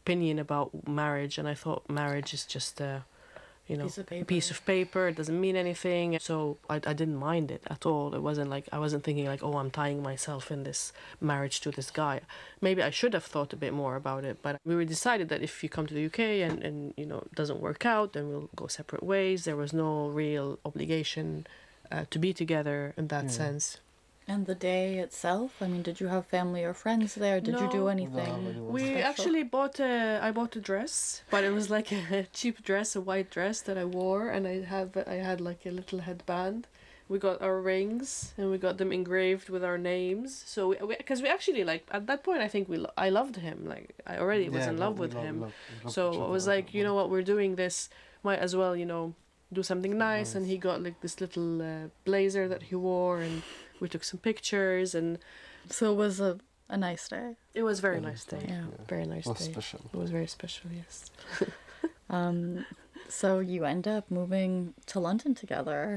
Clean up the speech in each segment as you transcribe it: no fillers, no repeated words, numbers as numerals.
opinion about marriage, and I thought marriage is just a piece of paper. It doesn't mean anything. So I didn't mind it at all. It wasn't like, I wasn't thinking like, oh, I'm tying myself in this marriage to this guy. Maybe I should have thought a bit more about it, but we were decided that if you come to the UK and it doesn't work out, then we'll go separate ways. There was no real obligation to be together in that sense. And the day itself, I mean, did you have family or friends there? Did you do anything? We special? actually I bought a dress, but it was like a cheap dress, a white dress that I wore, and I had like a little headband. We got our rings and we got them engraved with our names. So because we actually, like, at that point, I think I loved him. Like, I already was in love with him. So I was like, you know what, we're doing this, might as well, do something nice. And he got like this little blazer that he wore, and we took some pictures. And so it was a nice day. It was a very nice day. Yeah. Very nice day. Special. It was very special, yes. So you end up moving to London together.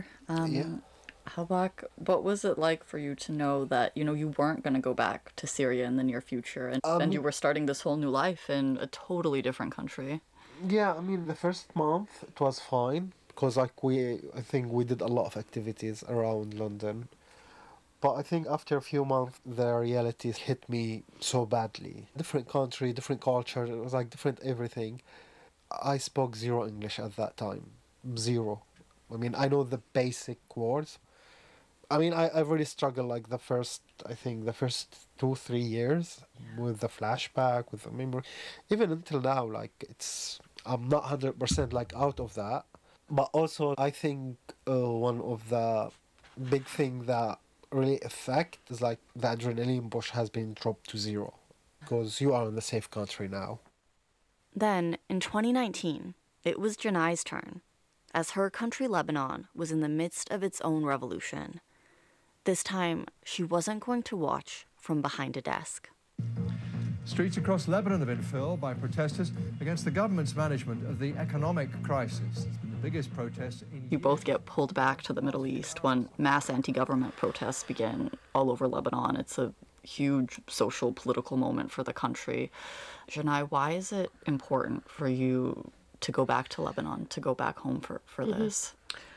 Habak, what was it like for you to know that, you weren't going to go back to Syria in the near future, and you were starting this whole new life in a totally different country? Yeah, I mean, the first month it was fine because I think we did a lot of activities around London. But I think after a few months, the reality hit me so badly. Different country, different culture, it was like different everything. I spoke zero English at that time. Zero. I mean, I know the basic words. I mean, I really struggled like the first 2-3 years with the flashback, with the memory. Even until now, like, I'm not 100% like out of that. But also, I think one of the big thing that really affect is like the adrenaline push has been dropped to zero because you are in the safe country now. Then, in 2019, it was Janai's turn, as her country, Lebanon, was in the midst of its own revolution. This time, she wasn't going to watch from behind a desk. Streets across Lebanon have been filled by protesters against the government's management of the economic crisis. It's been the biggest protest in You both get pulled back to the Middle East when mass anti-government protests begin all over Lebanon. It's a huge social, political moment for the country. Janai, why is it important for you to go back to Lebanon, to go back home for this?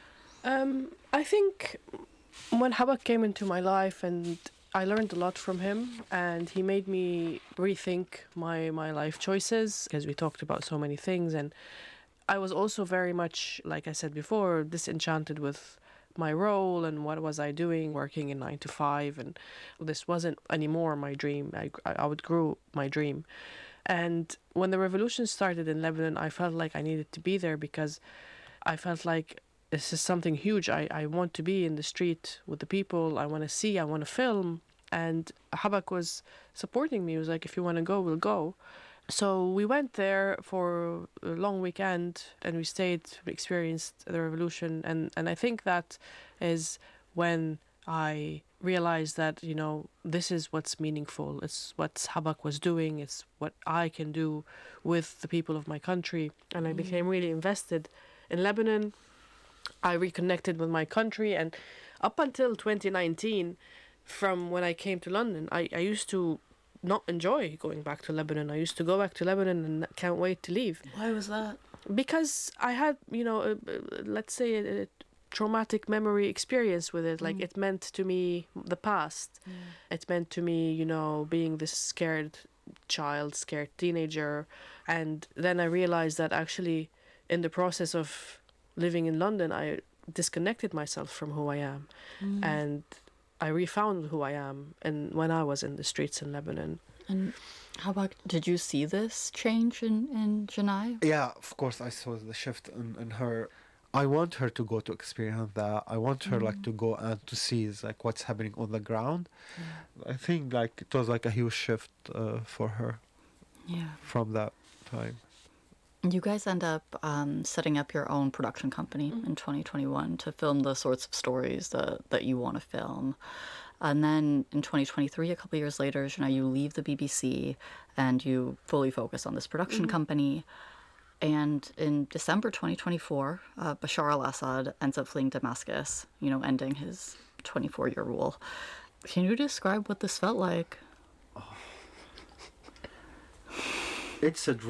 I think when Habak came into my life, and I learned a lot from him, and he made me rethink my life choices, because we talked about so many things. And I was also very much, like I said before, disenchanted with my role and what was I doing, working in 9 to 5, and this wasn't anymore my dream. I outgrew my dream. And when the revolution started in Lebanon, I felt like I needed to be there, because I felt like this is something huge. I want to be in the street with the people. I want to see, I want to film. And Habak was supporting me. He was like, if you want to go, we'll go. So we went there for a long weekend, and we stayed, experienced the revolution. And I think that is when I realized that, this is what's meaningful. It's what Habak was doing. It's what I can do with the people of my country. And I became really invested in Lebanon. I reconnected with my country. And up until 2019, from when I came to London, I used to not enjoy going back to Lebanon. I used to go back to Lebanon and can't wait to leave. Why was that? Because I had, let's say a traumatic memory experience with it. Like, it meant to me the past. It meant to me, being this scared child, scared teenager. And then I realized that actually in the process of living in London, I disconnected myself from who I am. And I refound who I am, and when I was in the streets in Lebanon. And how about, did you see this change in Janai? Yeah, of course I saw the shift in her. I want her to go to experience that. I want her to go and to see like what's happening on the ground. I think like it was like a huge shift for her. Yeah. From that time. You guys end up setting up your own production company in 2021 to film the sorts of stories that you want to film. And then in 2023, a couple of years later, you leave the BBC and you fully focus on this production company. And in December 2024, Bashar al-Assad ends up fleeing Damascus, ending his 24-year rule. Can you describe what this felt like? It's a